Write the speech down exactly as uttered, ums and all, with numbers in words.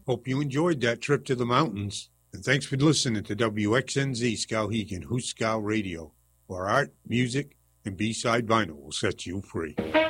Hope you enjoyed that trip to the mountains. And thanks for listening to W X N Z Skowhegan Hooskow Radio, where art, music, and B-side vinyl will set you free.